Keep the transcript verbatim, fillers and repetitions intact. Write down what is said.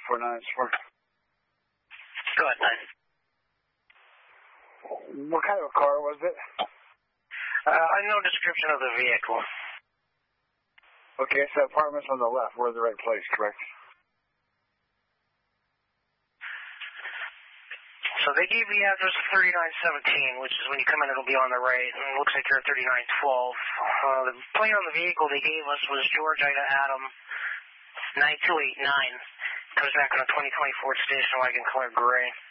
four nine four. Go ahead, nine. What kind of a car was it? Uh, I know description of the vehicle. Okay, it's the apartments on the left. We're in the right place, correct? So they gave the address of thirty-nine seventeen, which is when you come in, it'll be on the right. And it looks like you're at thirty-nine twelve. Uh, the plate on the vehicle they gave us was George Ida Adam nine two eight nine. Comes back on a twenty twenty Ford station wagon color gray.